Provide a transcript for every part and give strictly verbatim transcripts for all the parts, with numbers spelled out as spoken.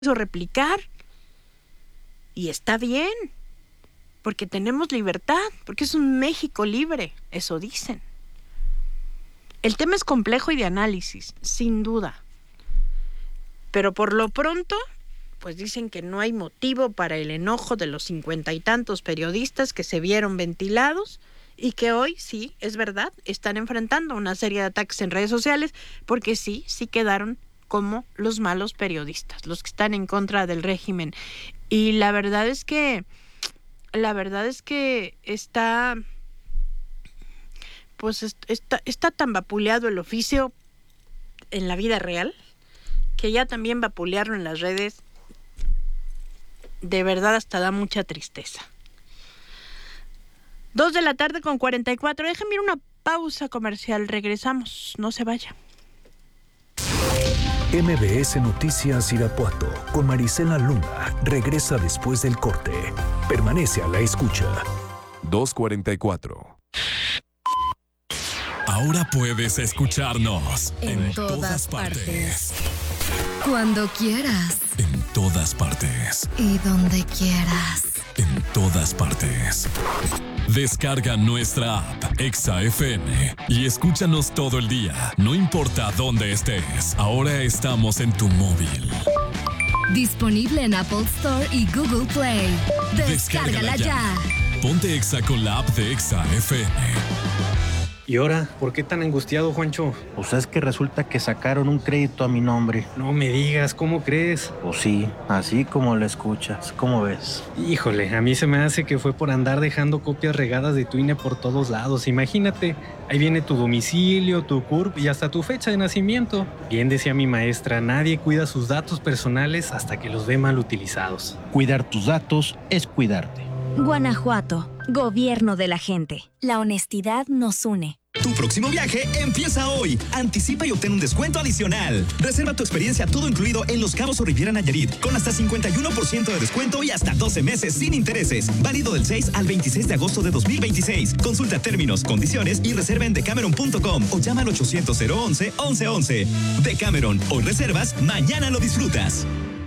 o replicar. Y está bien, porque tenemos libertad, porque es un México libre, eso dicen. El tema es complejo y de análisis, sin duda. Pero por lo pronto, pues dicen que no hay motivo para el enojo de los cincuenta y tantos periodistas que se vieron ventilados y que hoy, sí, es verdad, están enfrentando una serie de ataques en redes sociales, porque sí, sí quedaron como los malos periodistas, los que están en contra del régimen. Y la verdad es que, la verdad es que está, pues está, está tan vapuleado el oficio en la vida real, que ya también vapulearon en las redes, de verdad hasta da mucha tristeza. Dos de la tarde con cuarenta y cuatro, déjenme ir una pausa comercial, regresamos, no se vaya. M B S Noticias Irapuato con Marisela Luna regresa después del corte. Permanece a la escucha. dos cuarenta y cuatro. Ahora puedes escucharnos en, en todas, todas partes. partes. Cuando quieras. En todas partes. Y donde quieras. En todas partes. Descarga nuestra app Exa F M y escúchanos todo el día, no importa dónde estés. Ahora estamos en tu móvil. Disponible en Apple Store y Google Play. Descárgala, Descárgala ya. ya. Ponte Exa con la app de Exa F M. ¿Y ahora? ¿Por qué tan angustiado, Juancho? Pues es que resulta que sacaron un crédito a mi nombre. No me digas, ¿cómo crees? Pues sí, así como lo escuchas. ¿Cómo ves? Híjole, a mí se me hace que fue por andar dejando copias regadas de tu I N E por todos lados. Imagínate, ahí viene tu domicilio, tu C U R P y hasta tu fecha de nacimiento. Bien decía mi maestra, nadie cuida sus datos personales hasta que los ve mal utilizados. Cuidar tus datos es cuidarte. Guanajuato, gobierno de la gente. La honestidad nos une. Tu próximo viaje empieza hoy. Anticipa y obtén un descuento adicional. Reserva tu experiencia todo incluido en Los Cabos o Riviera Nayarit con hasta cincuenta y uno por ciento de descuento y hasta doce meses sin intereses. Válido del seis al veintiséis de agosto de dos mil veintiséis. Consulta términos, condiciones y reserva en decameron punto com o llama al ochocientos cero once once once. Decameron, hoy reservas, mañana lo disfrutas.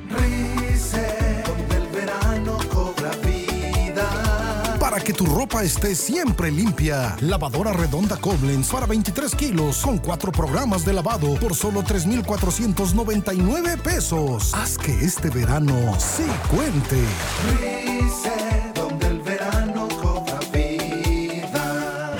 Para que tu ropa esté siempre limpia, lavadora redonda Koblenz para veintitrés kilos con cuatro programas de lavado por solo tres mil cuatrocientos noventa y nueve pesos. Haz que este verano sí cuente. Rice, donde el verano cobra vida.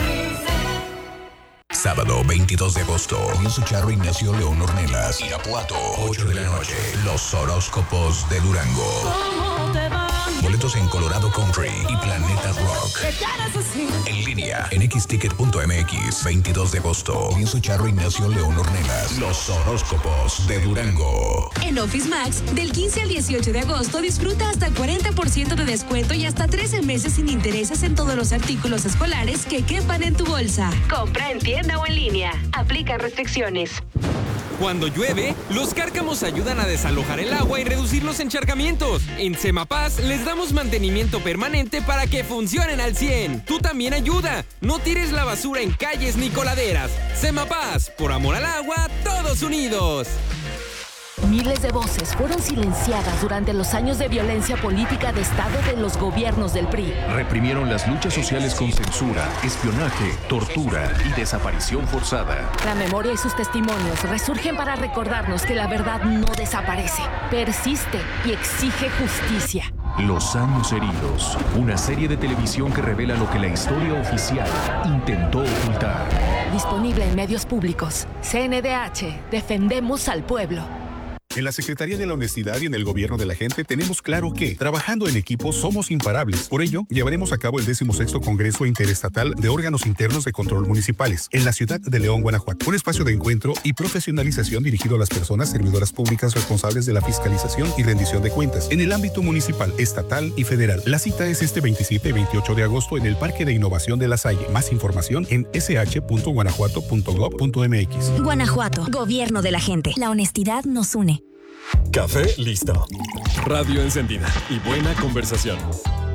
Sábado veintidós de agosto, Music Charro Ignacio León Ornelas, Irapuato, ocho de la noche. Los horóscopos de Durango. Boletos en Colorado Country y Planeta Rock. En línea en x ticket punto m x. veintidós de agosto. Lienzo Charro Ignacio León Ornelas. Los horóscopos de Durango. En Office Max, del quince al dieciocho de agosto, disfruta hasta cuarenta por ciento de descuento y hasta trece meses sin intereses en todos los artículos escolares que quepan en tu bolsa. Compra en tienda o en línea. Aplica restricciones. Cuando llueve, los cárcamos ayudan a desalojar el agua y reducir los encharcamientos. En Semapaz les damos mantenimiento permanente para que funcionen al cien. Tú también ayuda. No tires la basura en calles ni coladeras. Semapaz, por amor al agua, todos unidos. Miles de voces fueron silenciadas durante los años de violencia política de Estado de los gobiernos del P R I. Reprimieron las luchas sociales con censura, espionaje, tortura y desaparición forzada. La memoria y sus testimonios resurgen para recordarnos que la verdad no desaparece, persiste y exige justicia. Los años heridos, una serie de televisión que revela lo que la historia oficial intentó ocultar. Disponible en medios públicos. C N D H, defendemos al pueblo. En la Secretaría de la Honestidad y en el Gobierno de la Gente tenemos claro que, trabajando en equipo, somos imparables. Por ello, llevaremos a cabo el decimosexto Congreso Interestatal de Órganos Internos de Control Municipales en la ciudad de León, Guanajuato. Un espacio de encuentro y profesionalización dirigido a las personas servidoras públicas responsables de la fiscalización y rendición de cuentas en el ámbito municipal, estatal y federal. La cita es este veintisiete y veintiocho de agosto en el Parque de Innovación de La Salle. Más información en ese hache punto guanajuato punto gob punto m x. Guanajuato, gobierno de la gente. La honestidad nos une. Café listo. Radio encendida y buena conversación.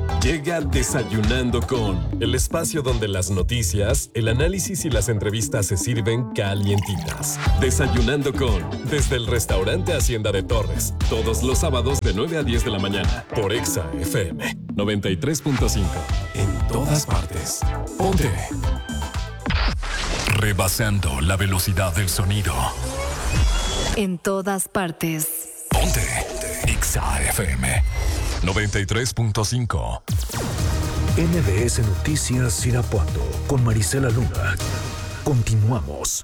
Llega Desayunando con, el espacio donde las noticias, el análisis y las entrevistas se sirven calientitas. Desayunando con, desde el restaurante Hacienda de Torres, todos los sábados de nueve a diez de la mañana, por Exa F M noventa y tres punto cinco. En todas partes. Ponte. Rebasando la velocidad del sonido. En todas partes. Ponte. Exa F M noventa y tres punto cinco. N B S Noticias Irapuato con Marisela Luna. Continuamos.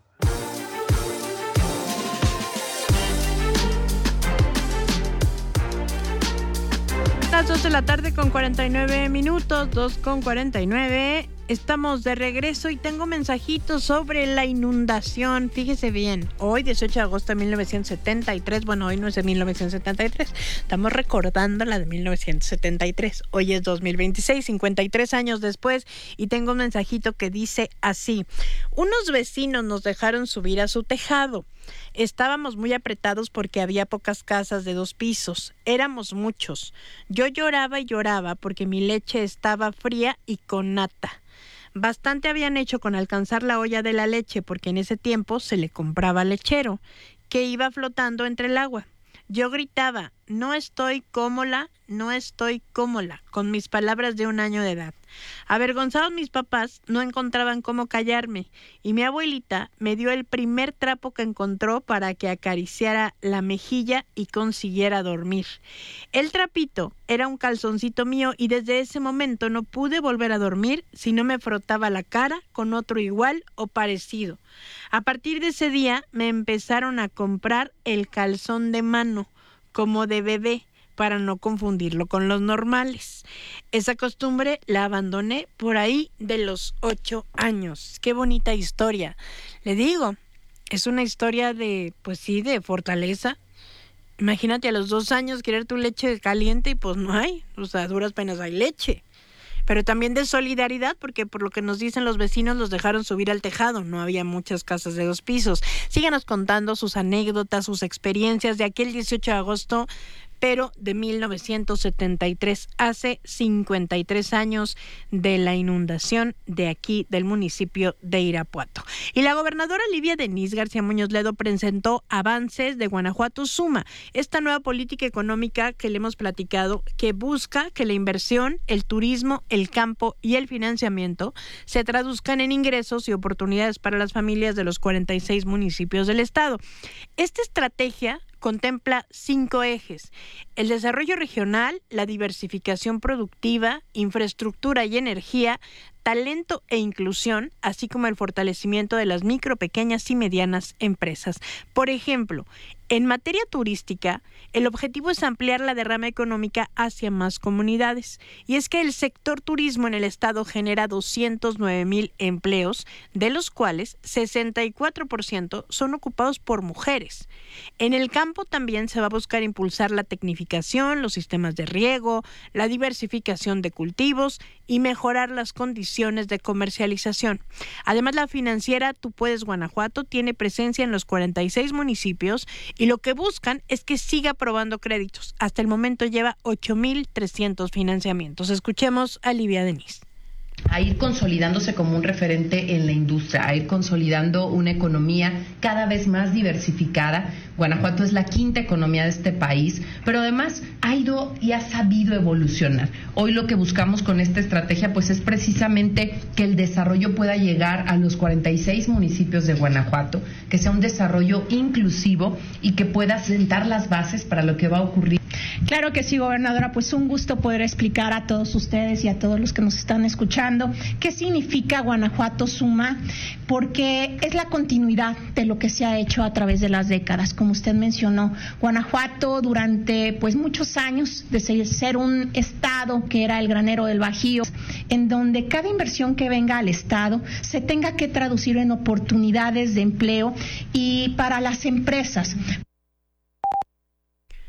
Las dos de la tarde con cuarenta y nueve minutos, dos con cuarenta y nueve. Estamos de regreso y tengo mensajitos sobre la inundación. Fíjese bien, hoy dieciocho de agosto de mil novecientos setenta y tres, bueno, hoy no es de mil novecientos setenta y tres, estamos recordando la de mil novecientos setenta y tres. Hoy es dos mil veintiséis, cincuenta y tres años después, y tengo un mensajito que dice así: unos vecinos nos dejaron subir a su tejado. Estábamos muy apretados porque había pocas casas de dos pisos. Éramos muchos. Yo lloraba y lloraba porque mi leche estaba fría y con nata. Bastante habían hecho con alcanzar la olla de la leche porque en ese tiempo se le compraba lechero, que iba flotando entre el agua. Yo gritaba: no estoy cómoda, no estoy cómoda, con mis palabras de un año de edad. Avergonzados mis papás no encontraban cómo callarme y mi abuelita me dio el primer trapo que encontró para que acariciara la mejilla y consiguiera dormir. El trapito era un calzoncito mío y desde ese momento no pude volver a dormir si no me frotaba la cara con otro igual o parecido. A partir de ese día me empezaron a comprar el calzón de mano, como de bebé, para no confundirlo con los normales. Esa costumbre la abandoné por ahí de los ocho años. Qué bonita historia. Le digo, es una historia de, pues sí, de fortaleza. Imagínate a los dos años querer tu leche caliente y pues no hay. O sea, a duras penas hay leche. Pero también de solidaridad, porque por lo que nos dicen los vecinos los dejaron subir al tejado, no había muchas casas de dos pisos. Síganos contando sus anécdotas, sus experiencias de aquel dieciocho de agosto, pero de mil novecientos setenta y tres, hace cincuenta y tres años de la inundación de aquí del municipio de Irapuato. Y la gobernadora Livia Denisse García Muñoz Ledo presentó avances de Guanajuato Suma, esta nueva política económica que le hemos platicado, que busca que la inversión, el turismo, el campo y el financiamiento se traduzcan en ingresos y oportunidades para las familias de los cuarenta y seis municipios del estado. Esta estrategia contempla cinco ejes: el desarrollo regional, la diversificación productiva, infraestructura y energía, talento e inclusión, así como el fortalecimiento de las micro, pequeñas y medianas empresas. Por ejemplo, en materia turística, el objetivo es ampliar la derrama económica hacia más comunidades. Y es que el sector turismo en el estado genera doscientos nueve mil empleos, de los cuales sesenta y cuatro por ciento son ocupados por mujeres. En el campo también se va a buscar impulsar la tecnificación, los sistemas de riego, la diversificación de cultivos y mejorar las condiciones de comercialización. Además, la financiera Tú Puedes Guanajuato tiene presencia en los cuarenta y seis municipios y lo que buscan es que siga aprobando créditos. Hasta el momento lleva ocho mil trescientos financiamientos. Escuchemos a Livia Denisse. A ir consolidándose como un referente en la industria, a ir consolidando una economía cada vez más diversificada. Guanajuato es la quinta economía de este país, pero además ha ido y ha sabido evolucionar. Hoy lo que buscamos con esta estrategia pues es precisamente que el desarrollo pueda llegar a los cuarenta y seis municipios de Guanajuato, que sea un desarrollo inclusivo y que pueda sentar las bases para lo que va a ocurrir. Claro que sí, gobernadora, pues un gusto poder explicar a todos ustedes y a todos los que nos están escuchando qué significa Guanajuato Suma, porque es la continuidad de lo que se ha hecho a través de las décadas. Como usted mencionó, Guanajuato durante pues muchos años de ser un estado que era el granero del Bajío, en donde cada inversión que venga al estado se tenga que traducir en oportunidades de empleo y para las empresas.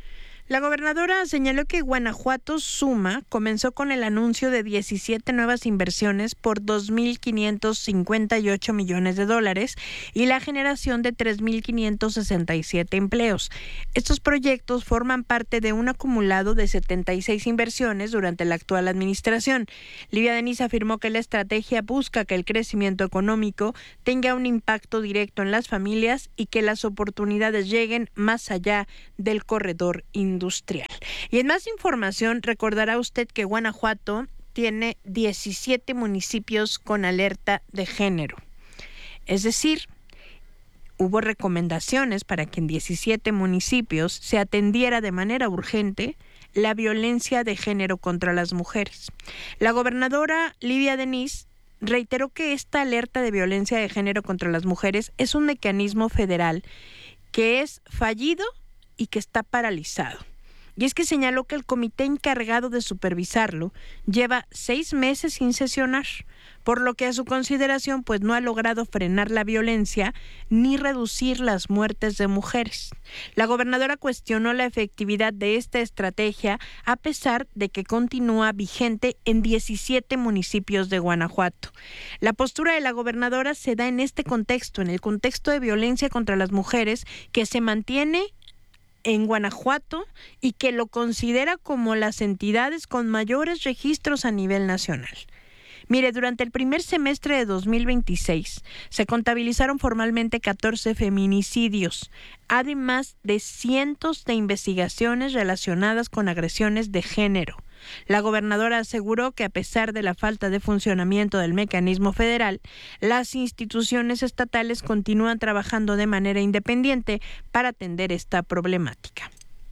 La gobernadora señaló que Guanajuato Suma comenzó con el anuncio de diecisiete nuevas inversiones por dos mil quinientos cincuenta y ocho millones de dólares y la generación de tres mil quinientos sesenta y siete empleos. Estos proyectos forman parte de un acumulado de setenta y seis inversiones durante la actual administración. Livia Denis afirmó que la estrategia busca que el crecimiento económico tenga un impacto directo en las familias y que las oportunidades lleguen más allá del corredor industrial. industrial. Y en más información, recordará usted que Guanajuato tiene diecisiete municipios con alerta de género. Es decir, hubo recomendaciones para que en diecisiete municipios se atendiera de manera urgente la violencia de género contra las mujeres. La gobernadora Livia Denis reiteró que esta alerta de violencia de género contra las mujeres es un mecanismo federal que es fallido y que está paralizado. Y es que señaló que el comité encargado de supervisarlo lleva seis meses sin sesionar, por lo que a su consideración pues no ha logrado frenar la violencia ni reducir las muertes de mujeres. La gobernadora cuestionó la efectividad de esta estrategia a pesar de que continúa vigente en diecisiete municipios de Guanajuato. La postura de la gobernadora se da en este contexto, en el contexto de violencia contra las mujeres que se mantiene en Guanajuato y que lo considera como las entidades con mayores registros a nivel nacional. Mire, durante el primer semestre de dos mil veintiséis se contabilizaron formalmente catorce feminicidios, además de cientos de investigaciones relacionadas con agresiones de género. La gobernadora aseguró que a pesar de la falta de funcionamiento del mecanismo federal, las instituciones estatales continúan trabajando de manera independiente para atender esta problemática.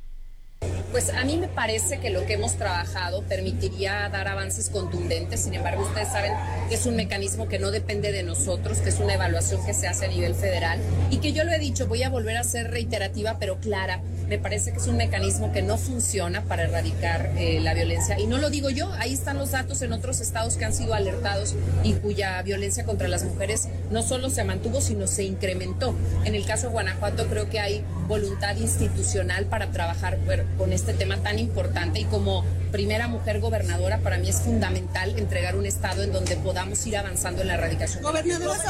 Pues a mí me parece que lo que hemos trabajado permitiría dar avances contundentes. Sin embargo, ustedes saben que es un mecanismo que no depende de nosotros, que es una evaluación que se hace a nivel federal y que yo lo he dicho, voy a volver a ser reiterativa pero clara. Me parece que es un mecanismo que no funciona para erradicar eh, la violencia. Y no lo digo yo, ahí están los datos en otros estados que han sido alertados y cuya violencia contra las mujeres no solo se mantuvo, sino se incrementó. En el caso de Guanajuato creo que hay voluntad institucional para trabajar con este tema tan importante y como primera mujer gobernadora para mí es fundamental entregar un estado en donde podamos ir avanzando en la erradicación. Gobernadora.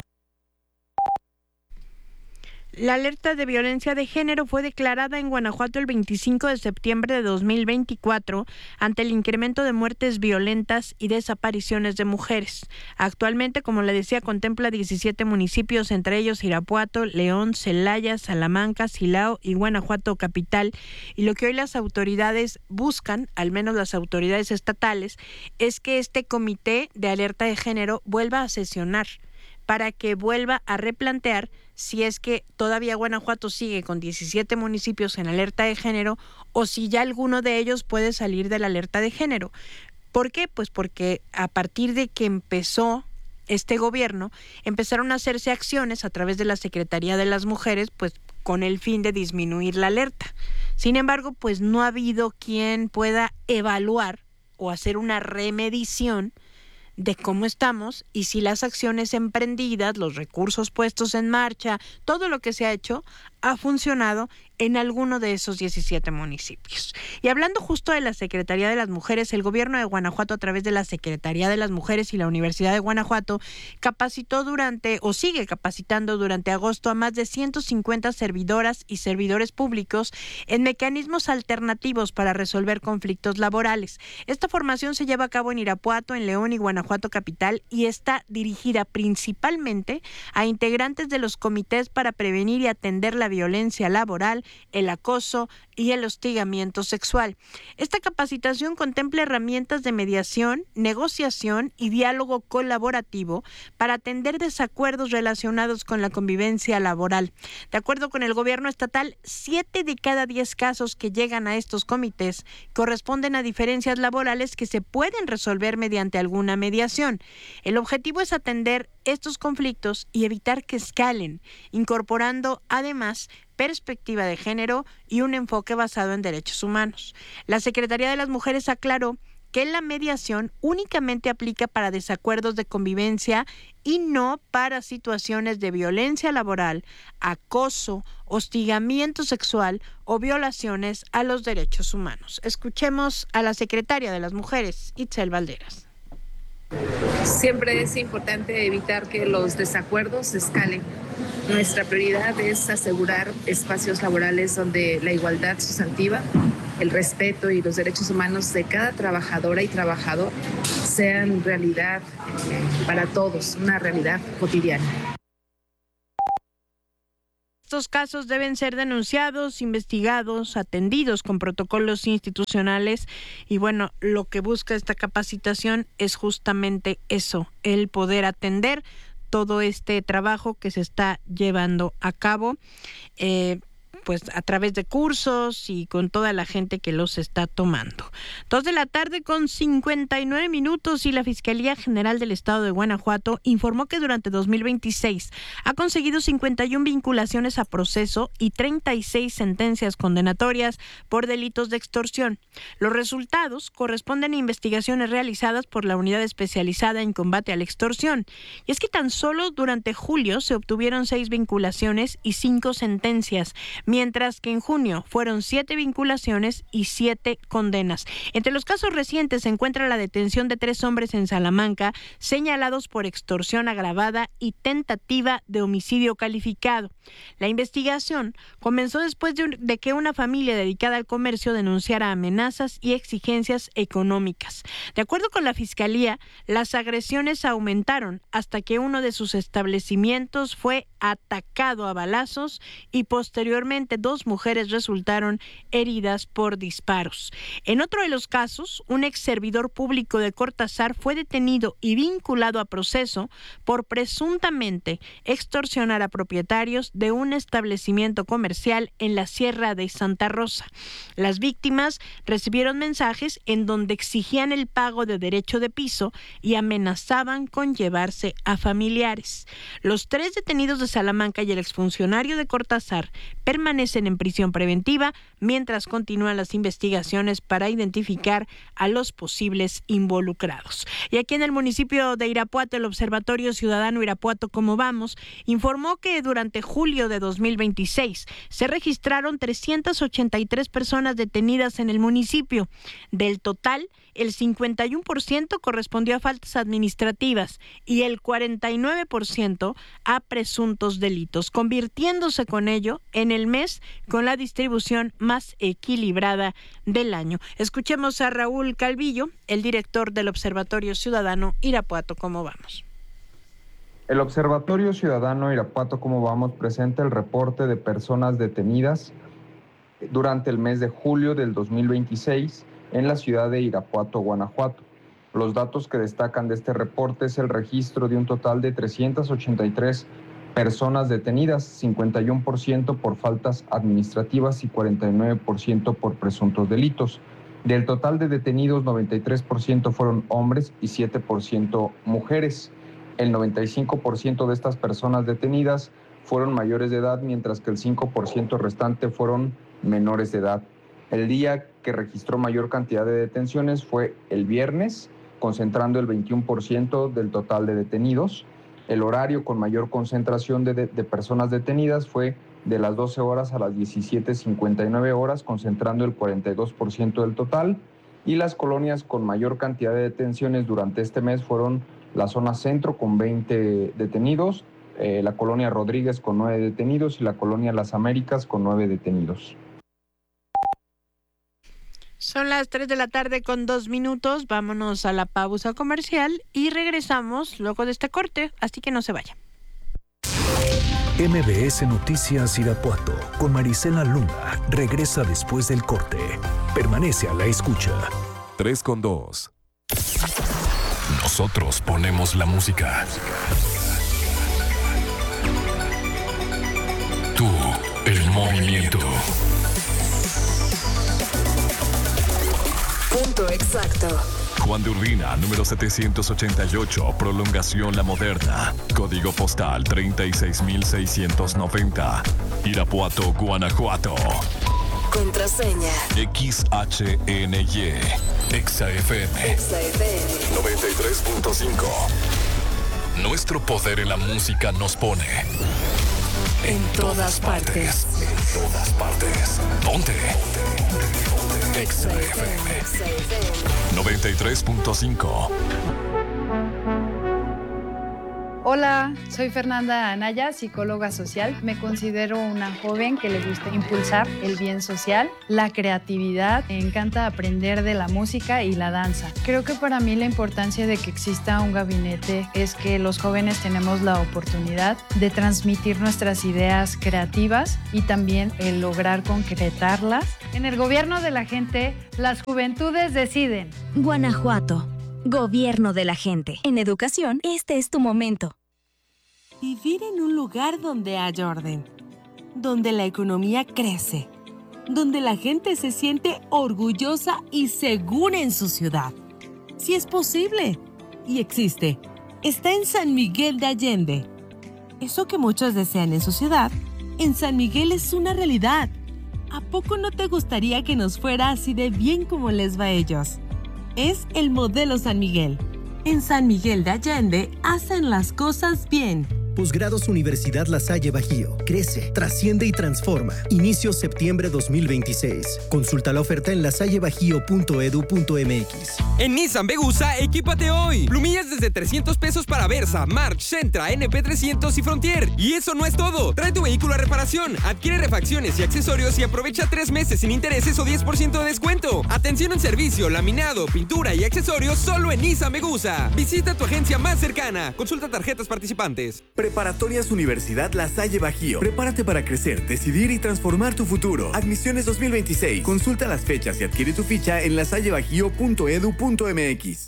La alerta de violencia de género fue declarada en Guanajuato el veinticinco de septiembre de dos mil veinticuatro ante el incremento de muertes violentas y desapariciones de mujeres. Actualmente, como le decía, contempla diecisiete municipios, entre ellos Irapuato, León, Celaya, Salamanca, Silao y Guanajuato capital. Y lo que hoy las autoridades buscan, al menos las autoridades estatales, es que este comité de alerta de género vuelva a sesionar para que vuelva a replantear si es que todavía Guanajuato sigue con diecisiete municipios en alerta de género o si ya alguno de ellos puede salir de la alerta de género. ¿Por qué? Pues porque a partir de que empezó este gobierno, empezaron a hacerse acciones a través de la Secretaría de las Mujeres, pues con el fin de disminuir la alerta. Sin embargo, pues no ha habido quien pueda evaluar o hacer una remedición de cómo estamos y si las acciones emprendidas, los recursos puestos en marcha, todo lo que se ha hecho ha funcionado en alguno de esos diecisiete municipios. Y hablando justo de la Secretaría de las Mujeres, el gobierno de Guanajuato a través de la Secretaría de las Mujeres y la Universidad de Guanajuato capacitó durante o sigue capacitando durante agosto a más de ciento cincuenta servidoras y servidores públicos en mecanismos alternativos para resolver conflictos laborales. Esta formación se lleva a cabo en Irapuato, en León y Guanajuato capital y está dirigida principalmente a integrantes de los comités para prevenir y atender la violencia laboral, el acoso y el hostigamiento sexual. Esta capacitación contempla herramientas de mediación, negociación y diálogo colaborativo para atender desacuerdos relacionados con la convivencia laboral. De acuerdo con el gobierno estatal, siete de cada diez casos que llegan a estos comités corresponden a diferencias laborales que se pueden resolver mediante alguna mediación. El objetivo es atender estos conflictos y evitar que escalen, incorporando además perspectiva de género y un enfoque basado en derechos humanos. La Secretaría de las Mujeres aclaró que la mediación únicamente aplica para desacuerdos de convivencia y no para situaciones de violencia laboral, acoso, hostigamiento sexual o violaciones a los derechos humanos. Escuchemos a la secretaria de las Mujeres, Itzel Valderas. Siempre es importante evitar que los desacuerdos escalen. Nuestra prioridad es asegurar espacios laborales donde la igualdad sustantiva, el respeto y los derechos humanos de cada trabajadora y trabajador sean realidad para todos, una realidad cotidiana. Estos casos deben ser denunciados, investigados, atendidos con protocolos institucionales y bueno, lo que busca esta capacitación es justamente eso, el poder atender todo este trabajo que se está llevando a cabo, eh, pues a través de cursos y con toda la gente que los está tomando. Dos de la tarde con cincuenta y nueve minutos y la Fiscalía General del Estado de Guanajuato informó que durante dos mil veintiséis ha conseguido cincuenta y una vinculaciones a proceso y treinta y seis sentencias condenatorias por delitos de extorsión. Los resultados corresponden a investigaciones realizadas por la Unidad Especializada en Combate a la Extorsión. Y es que tan solo durante julio se obtuvieron seis vinculaciones y cinco sentencias, mientras que en junio fueron siete vinculaciones y siete condenas. Entre los casos recientes se encuentra la detención de tres hombres en Salamanca señalados por extorsión agravada y tentativa de homicidio calificado. La investigación comenzó después de, un, de que una familia dedicada al comercio denunciara amenazas y exigencias económicas. De acuerdo con la Fiscalía, las agresiones aumentaron hasta que uno de sus establecimientos fue atacado a balazos y posteriormente dos mujeres resultaron heridas por disparos. En otro de los casos, un ex servidor público de Cortázar fue detenido y vinculado a proceso por presuntamente extorsionar a propietarios de un establecimiento comercial en la Sierra de Santa Rosa. Las víctimas recibieron mensajes en donde exigían el pago de derecho de piso y amenazaban con llevarse a familiares. Los tres detenidos de Salamanca y el exfuncionario de Cortázar permanecen en prisión preventiva mientras continúan las investigaciones para identificar a los posibles involucrados. Y aquí en el municipio de Irapuato, el Observatorio Ciudadano Irapuato Cómo Vamos informó que durante julio de dos mil veintiséis se registraron trescientas ochenta y tres personas detenidas en el municipio. Del total, el cincuenta y uno por ciento correspondió a faltas administrativas y el cuarenta y nueve por ciento a presuntos delitos, convirtiéndose con ello en el mes con la distribución más equilibrada del año. Escuchemos a Raúl Calvillo, el director del Observatorio Ciudadano Irapuato Cómo Vamos. El Observatorio Ciudadano Irapuato Cómo Vamos presenta el reporte de personas detenidas durante el mes de julio del dos mil veintiséis en la ciudad de Irapuato, Guanajuato. Los datos que destacan de este reporte es el registro de un total de trescientas ochenta y tres personas detenidas, cincuenta y uno por ciento por faltas administrativas y cuarenta y nueve por ciento por presuntos delitos. Del total de detenidos, noventa y tres por ciento fueron hombres y siete por ciento mujeres. El noventa y cinco por ciento de estas personas detenidas fueron mayores de edad, mientras que el cinco por ciento restante fueron menores de edad. El día que registró mayor cantidad de detenciones fue el viernes, concentrando el veintiuno por ciento del total de detenidos. El horario con mayor concentración de, de, de personas detenidas fue de las doce horas a las diecisiete cincuenta y nueve horas, concentrando el cuarenta y dos por ciento del total. Y las colonias con mayor cantidad de detenciones durante este mes fueron la zona centro con veinte detenidos, eh, la colonia Rodríguez con nueve detenidos y la colonia Las Américas con nueve detenidos. Son las tres de la tarde con dos minutos. Vámonos a la pausa comercial y regresamos luego de este corte, así que no se vaya. M B S Noticias Irapuato con Marisela Luna regresa después del corte. Permanece a la escucha. tres con dos. Nosotros ponemos la música. Tú, el movimiento. Punto exacto. Juan de Urbina, número setecientos ochenta y ocho, Prolongación La Moderna. Código postal treinta y seis mil seiscientos noventa. Irapuato, Guanajuato. contraseña. X H N Y. Exa F M. Exa F M. noventa y tres punto cinco. Nuestro poder en la música nos pone en todas partes. En todas partes. Ponte. Exa F M. noventa y tres punto cinco. Hola, soy Fernanda Anaya, psicóloga social. Me considero una joven que le gusta impulsar el bien social, la creatividad. Me encanta aprender de la música y la danza. Creo que para mí la importancia de que exista un gabinete es que los jóvenes tenemos la oportunidad de transmitir nuestras ideas creativas y también el lograr concretarlas. En el gobierno de la gente, las juventudes deciden. Guanajuato. Gobierno de la gente. En educación, este es tu momento. Vivir en un lugar donde haya orden, donde la economía crece, donde la gente se siente orgullosa y segura en su ciudad. Si es posible y existe, está en San Miguel de Allende. Eso que muchos desean en su ciudad, en San Miguel es una realidad. ¿A poco no te gustaría que nos fuera así de bien como les va a ellos? Es el modelo San Miguel. En San Miguel de Allende hacen las cosas bien. Posgrados Universidad La Salle Bajío. Crece, trasciende y transforma. Inicio septiembre dos mil veintiséis. Consulta la oferta en lasallebajío punto edu punto m x. En Nissan Vegusa, equípate hoy. Plumillas desde trescientos pesos para Versa, March, Sentra, N P trescientos y Frontier. Y eso no es todo. Trae tu vehículo a reparación, adquiere refacciones y accesorios y aprovecha tres meses sin intereses o diez por ciento de descuento. Atención en servicio, laminado, pintura y accesorios solo en Nissan Vegusa. Visita tu agencia más cercana. Consulta tarjetas participantes. Preparatorias Universidad La Salle Bajío. Prepárate para crecer, decidir y transformar tu futuro. Admisiones dos mil veintiséis. Consulta las fechas y adquiere tu ficha en lasallebajío punto edu punto m x.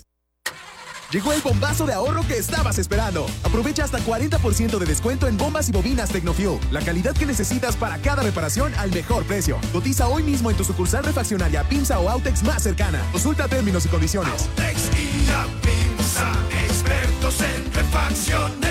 Llegó el bombazo de ahorro que estabas esperando. Aprovecha hasta cuarenta por ciento de descuento en bombas y bobinas Tecnofuel. La calidad que necesitas para cada reparación al mejor precio. Cotiza hoy mismo en tu sucursal refaccionaria PIMSA o Autex más cercana. Consulta términos y condiciones. Autex y la PIMSA, expertos en refacciones.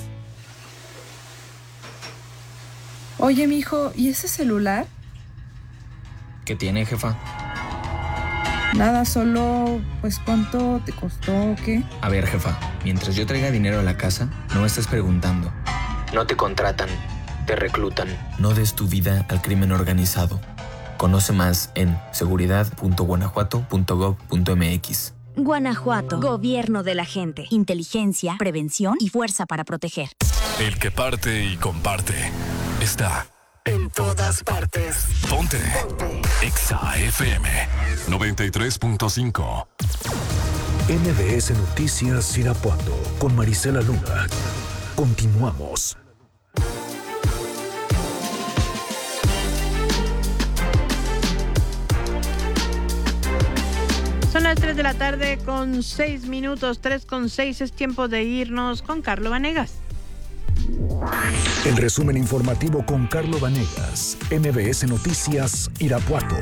Oye, mijo, ¿y ese celular? ¿Qué tiene, jefa? Nada, solo, pues, ¿cuánto te costó o qué? A ver, jefa, mientras yo traiga dinero a la casa, no estés preguntando. No te contratan, te reclutan. No des tu vida al crimen organizado. Conoce más en seguridad punto guanajuato punto gob punto m x. Guanajuato. Gobierno de la gente. Inteligencia, prevención y fuerza para proteger. El que parte y comparte está en todas partes. Ponte. Ponte. Exa F M noventa y tres punto cinco. M B S Noticias Irapuato con Marisela Luna. Continuamos. Son las tres de la tarde con seis minutos, tres con seis. Es tiempo de irnos con Carlo Vanegas. El resumen informativo con Carlo Vanegas, M B S Noticias Irapuato.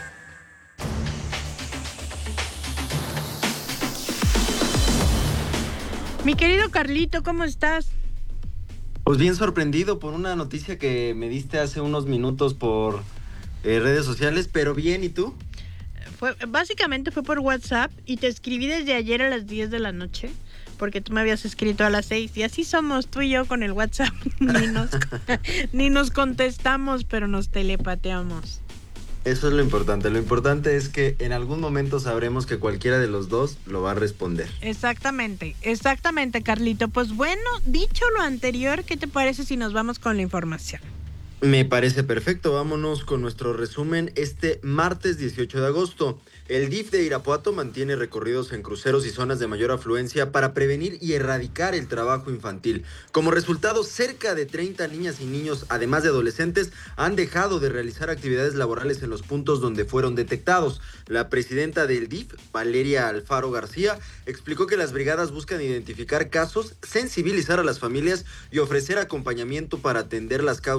Mi querido Carlito, ¿cómo estás? Pues bien sorprendido por una noticia que me diste hace unos minutos por eh, redes sociales, pero bien, ¿y tú? Fue, básicamente fue por WhatsApp y te escribí desde ayer a las diez de la noche. Porque tú me habías escrito a las seis y así somos tú y yo con el WhatsApp. Ni nos, ni nos contestamos, pero nos telepateamos. Eso es lo importante. Lo importante es que en algún momento sabremos que cualquiera de los dos lo va a responder. Exactamente, exactamente, Carlito. Pues bueno, dicho lo anterior, ¿qué te parece si nos vamos con la información? Me parece perfecto. Vámonos con nuestro resumen este martes dieciocho de agosto. El D I F de Irapuato mantiene recorridos en cruceros y zonas de mayor afluencia para prevenir y erradicar el trabajo infantil. Como resultado, cerca de treinta niñas y niños, además de adolescentes, han dejado de realizar actividades laborales en los puntos donde fueron detectados. La presidenta del D I F, Valeria Alfaro García, explicó que las brigadas buscan identificar casos, sensibilizar a las familias y ofrecer acompañamiento para atender las causas de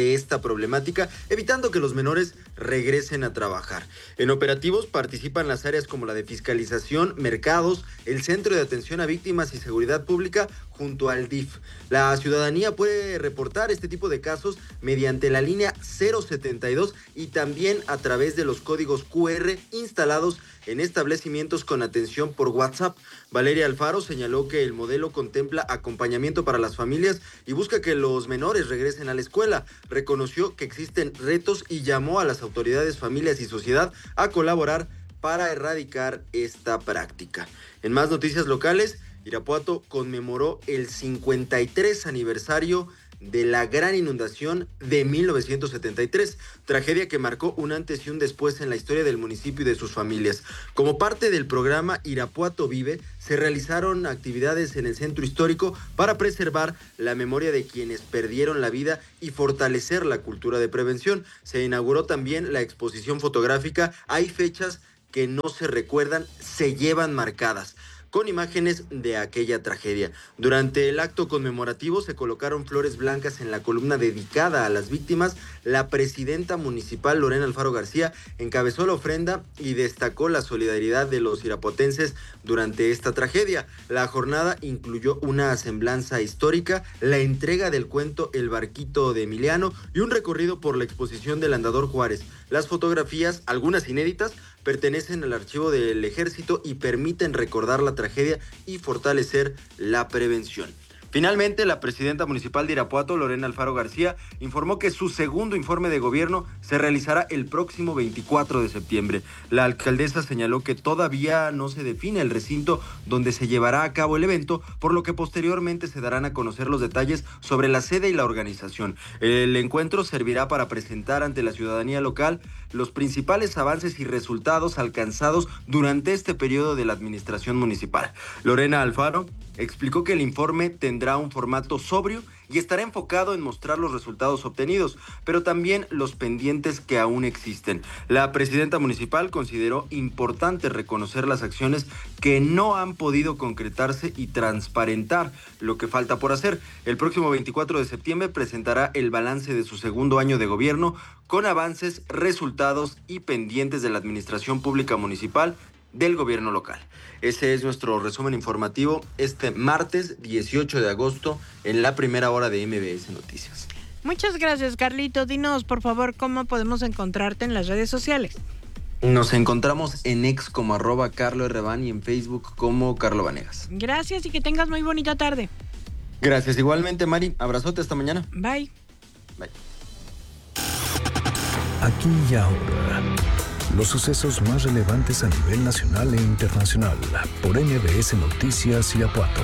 de esta problemática, evitando que los menores regresen a trabajar. En operativos participan las áreas como la de fiscalización, mercados, el Centro de Atención a Víctimas y Seguridad Pública junto al D I F. La ciudadanía puede reportar este tipo de casos mediante la línea cero setenta y dos y también a través de los códigos cu erre instalados en establecimientos con atención por WhatsApp. Valeria Alfaro señaló que el modelo contempla acompañamiento para las familias y busca que los menores regresen a la escuela. Reconoció que existen retos y llamó a las autoridades, familias y sociedad a colaborar para erradicar esta práctica. En más noticias locales, Irapuato conmemoró el cincuenta y tres aniversario de la gran inundación de mil novecientos setenta y tres, tragedia que marcó un antes y un después en la historia del municipio y de sus familias. Como parte del programa Irapuato Vive, se realizaron actividades en el centro histórico para preservar la memoria de quienes perdieron la vida y fortalecer la cultura de prevención. Se inauguró también la exposición fotográfica Hay fechas que no se recuerdan, se llevan marcadas, con imágenes de aquella tragedia. Durante el acto conmemorativo se colocaron flores blancas en la columna dedicada a las víctimas. La presidenta municipal, Lorena Alfaro García, encabezó la ofrenda y destacó la solidaridad de los irapuatenses durante esta tragedia. La jornada incluyó una semblanza histórica, la entrega del cuento El Barquito de Emiliano y un recorrido por la exposición del Andador Juárez. Las fotografías, algunas inéditas, pertenecen al archivo del Ejército y permiten recordar la tragedia y fortalecer la prevención. Finalmente, la presidenta municipal de Irapuato, Lorena Alfaro García, informó que su segundo informe de gobierno se realizará el próximo veinticuatro de septiembre. La alcaldesa señaló que todavía no se define el recinto donde se llevará a cabo el evento, por lo que posteriormente se darán a conocer los detalles sobre la sede y la organización. El encuentro servirá para presentar ante la ciudadanía local los principales avances y resultados alcanzados durante este periodo de la administración municipal. Lorena Alfaro explicó que el informe tendrá un formato sobrio y estará enfocado en mostrar los resultados obtenidos, pero también los pendientes que aún existen. La presidenta municipal consideró importante reconocer las acciones que no han podido concretarse y transparentar lo que falta por hacer. El próximo veinticuatro de septiembre presentará el balance de su segundo año de gobierno con avances, resultados y pendientes de la administración pública municipal del gobierno local. Ese es nuestro resumen informativo este martes dieciocho de agosto en la primera hora de M B S Noticias. Muchas gracias, Carlito. Dinos, por favor, cómo podemos encontrarte en las redes sociales. Nos encontramos en ex como arroba Carlo R. Van y en Facebook como Carlo Vanegas. Gracias y que tengas muy bonita tarde. Gracias, igualmente, Mari. Abrazote, hasta mañana. Bye. Bye. Aquí y ahora, los sucesos más relevantes a nivel nacional e internacional por M B S Noticias Irapuato.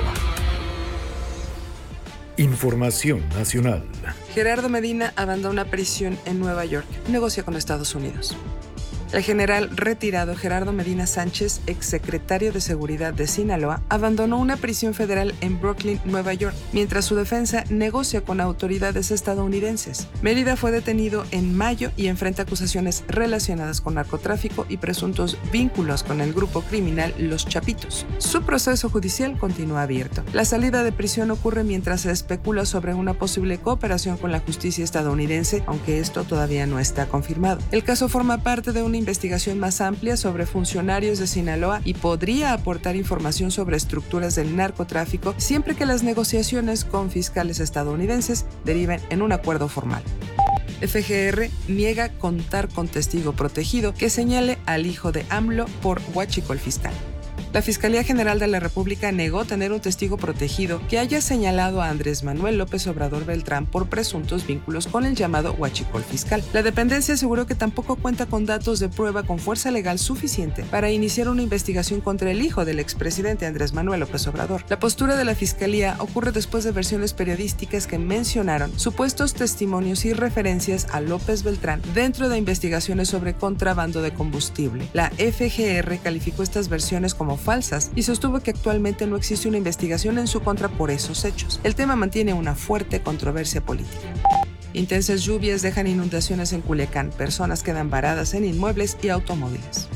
Información nacional. Gerardo Medina abandona prisión en Nueva York. Negocia con Estados Unidos. El general retirado Gerardo Medina Sánchez, exsecretario de Seguridad de Sinaloa, abandonó una prisión federal en Brooklyn, Nueva York, mientras su defensa negocia con autoridades estadounidenses. Mérida fue detenido en mayo y enfrenta acusaciones relacionadas con narcotráfico y presuntos vínculos con el grupo criminal Los Chapitos. Su proceso judicial continúa abierto. La salida de prisión ocurre mientras se especula sobre una posible cooperación con la justicia estadounidense, aunque esto todavía no está confirmado. El caso forma parte de una investigación más amplia sobre funcionarios de Sinaloa y podría aportar información sobre estructuras del narcotráfico siempre que las negociaciones con fiscales estadounidenses deriven en un acuerdo formal. F G R niega contar con testigo protegido que señale al hijo de AMLO por huachicol fiscal. La Fiscalía General de la República negó tener un testigo protegido que haya señalado a Andrés Manuel López Obrador Beltrán por presuntos vínculos con el llamado huachicol fiscal. La dependencia aseguró que tampoco cuenta con datos de prueba con fuerza legal suficiente para iniciar una investigación contra el hijo del expresidente Andrés Manuel López Obrador. La postura de la Fiscalía ocurre después de versiones periodísticas que mencionaron supuestos testimonios y referencias a López Beltrán dentro de investigaciones sobre contrabando de combustible. La F G R calificó estas versiones como falsas y sostuvo que actualmente no existe una investigación en su contra por esos hechos. El tema mantiene una fuerte controversia política. Intensas lluvias dejan inundaciones en Culiacán, personas quedan varadas en inmuebles y automóviles.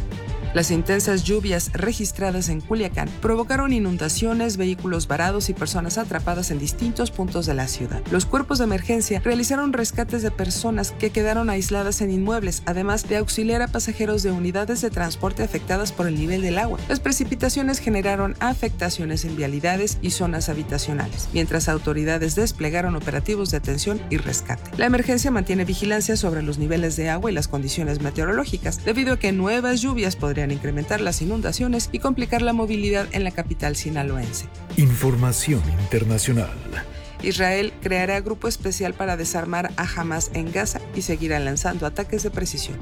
Las intensas lluvias registradas en Culiacán provocaron inundaciones, vehículos varados y personas atrapadas en distintos puntos de la ciudad. Los cuerpos de emergencia realizaron rescates de personas que quedaron aisladas en inmuebles, además de auxiliar a pasajeros de unidades de transporte afectadas por el nivel del agua. Las precipitaciones generaron afectaciones en vialidades y zonas habitacionales, mientras autoridades desplegaron operativos de atención y rescate. La emergencia mantiene vigilancia sobre los niveles de agua y las condiciones meteorológicas, debido a que nuevas lluvias podrían incrementar las inundaciones y complicar la movilidad en la capital sinaloense. Información internacional. Israel creará grupo especial para desarmar a Hamas en Gaza y seguirá lanzando ataques de precisión.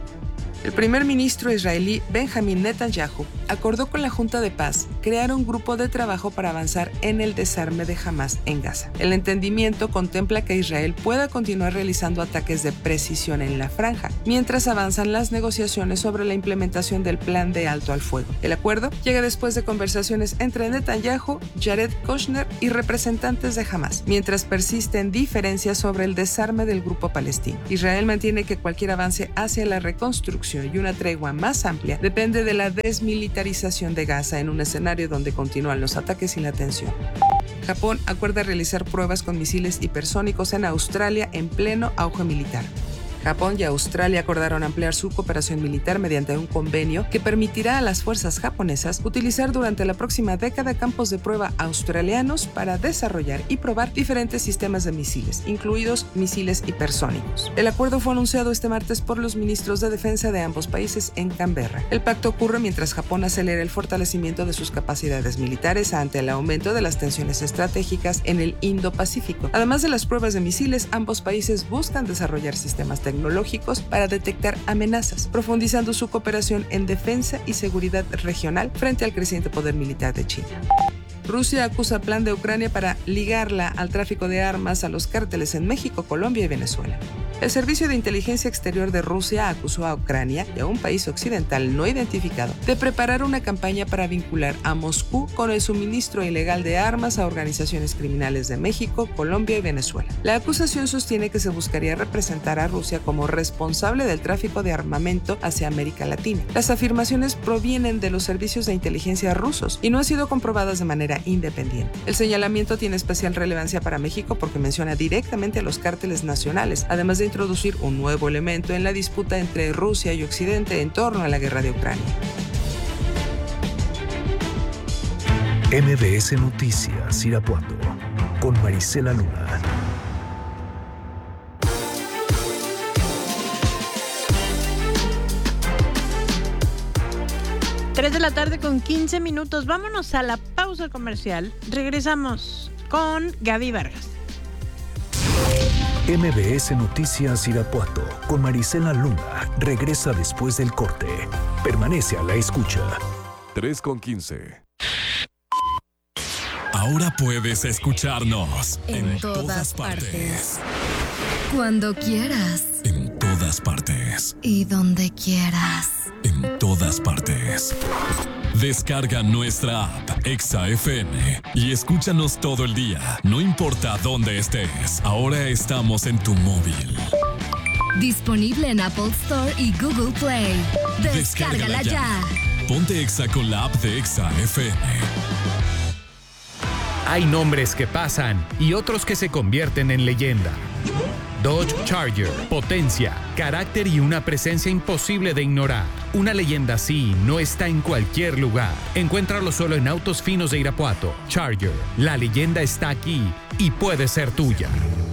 El primer ministro israelí Benjamin Netanyahu acordó con la Junta de Paz crear un grupo de trabajo para avanzar en el desarme de Hamas en Gaza. El entendimiento contempla que Israel pueda continuar realizando ataques de precisión en la franja, mientras avanzan las negociaciones sobre la implementación del plan de alto al fuego. El acuerdo llega después de conversaciones entre Netanyahu, Jared Kushner y representantes de Hamas, mientras persisten diferencias sobre el desarme del grupo palestino. Israel mantiene que cualquier avance hacia la reconstrucción y una tregua más amplia depende de la desmilitarización de Gaza en un escenario donde continúan los ataques y la tensión. Japón acuerda realizar pruebas con misiles hipersónicos en Australia en pleno auge militar. Japón y Australia acordaron ampliar su cooperación militar mediante un convenio que permitirá a las fuerzas japonesas utilizar durante la próxima década campos de prueba australianos para desarrollar y probar diferentes sistemas de misiles, incluidos misiles hipersónicos. El acuerdo fue anunciado este martes por los ministros de defensa de ambos países en Canberra. El pacto ocurre mientras Japón acelera el fortalecimiento de sus capacidades militares ante el aumento de las tensiones estratégicas en el Indo-Pacífico. Además de las pruebas de misiles, ambos países buscan desarrollar sistemas tecnológicos tecnológicos para detectar amenazas, profundizando su cooperación en defensa y seguridad regional frente al creciente poder militar de China. Rusia acusa al plan de Ucrania para ligarla al tráfico de armas a los cárteles en México, Colombia y Venezuela. El Servicio de Inteligencia Exterior de Rusia acusó a Ucrania y a un país occidental no identificado de preparar una campaña para vincular a Moscú con el suministro ilegal de armas a organizaciones criminales de México, Colombia y Venezuela. La acusación sostiene que se buscaría representar a Rusia como responsable del tráfico de armamento hacia América Latina. Las afirmaciones provienen de los servicios de inteligencia rusos y no han sido comprobadas de manera independiente. El señalamiento tiene especial relevancia para México porque menciona directamente a los cárteles nacionales, además de introducir un nuevo elemento en la disputa entre Rusia y Occidente en torno a la guerra de Ucrania. M B S Noticias Irapuato con Marisela Luna. tres de la tarde con quince minutos. Vámonos a la pausa comercial. Regresamos con Gaby Vargas. M B S Noticias Irapuato con Marisela Luna regresa después del corte. Permanece a la escucha. tres con quince. Ahora puedes escucharnos en, en todas, todas partes. partes. Cuando quieras. En todas partes. Y donde quieras. En todas partes. Descarga nuestra app Exa F M y escúchanos todo el día, no importa dónde estés. Ahora estamos en tu móvil. Disponible en Apple Store y Google Play. Descárgala, Descárgala ya. ya. Ponte Exa con la app de Exa F M. Hay nombres que pasan y otros que se convierten en leyenda. Dodge Charger, potencia, carácter y una presencia imposible de ignorar. Una leyenda así no está en cualquier lugar. Encuéntralo solo en Autos Finos de Irapuato. Charger, la leyenda está aquí y puede ser tuya.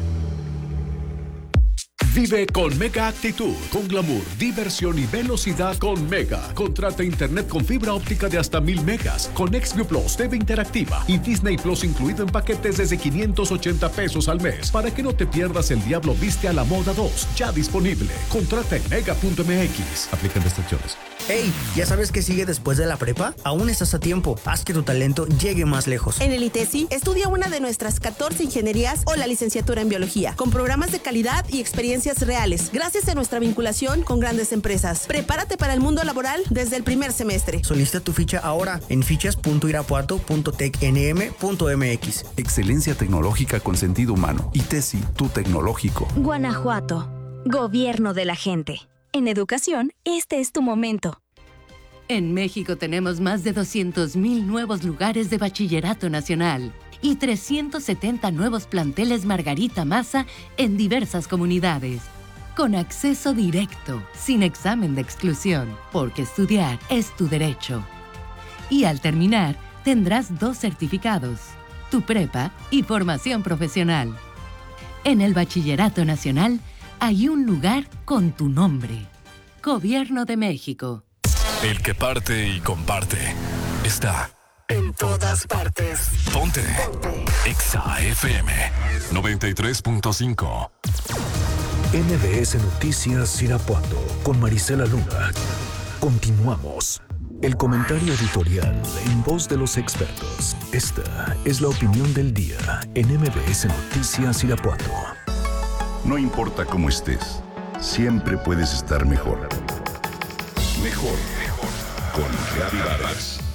Vive con Mega Actitud, con glamour, diversión y velocidad con Mega. Contrata internet con fibra óptica de hasta mil megas, con XView Plus, T V interactiva y Disney Plus incluido en paquetes desde quinientos ochenta pesos al mes. Para que no te pierdas El Diablo Viste a la Moda dos, ya disponible. Contrata en mega punto m x. Aplican restricciones. Hey, ¿ya sabes qué sigue después de la prepa? Aún estás a tiempo. Haz que tu talento llegue más lejos. En el ITESI, estudia una de nuestras catorce ingenierías o la licenciatura en biología, con programas de calidad y experiencias reales, gracias a nuestra vinculación con grandes empresas. Prepárate para el mundo laboral desde el primer semestre. Solicita tu ficha ahora en fichas punto irapuato punto tec n m punto m x. Excelencia tecnológica con sentido humano. ITESI, tu tecnológico. Guanajuato, gobierno de la gente. En educación, este es tu momento. En México tenemos más de doscientos mil nuevos lugares de bachillerato nacional y trescientos setenta nuevos planteles Margarita Maza en diversas comunidades. Con acceso directo, sin examen de exclusión, porque estudiar es tu derecho. Y al terminar, tendrás dos certificados, tu prepa y formación profesional. En el Bachillerato Nacional hay un lugar con tu nombre. Gobierno de México. El que parte y comparte está en todas partes. Ponte. Ponte. Exa F M noventa y tres punto cinco. M B S Noticias Irapuato con Marisela Luna. Continuamos. El comentario editorial en voz de los expertos. Esta es la opinión del día en M B S Noticias Irapuato. No importa cómo estés, siempre puedes estar mejor. Mejor, mejor. Con Gaby Vargas.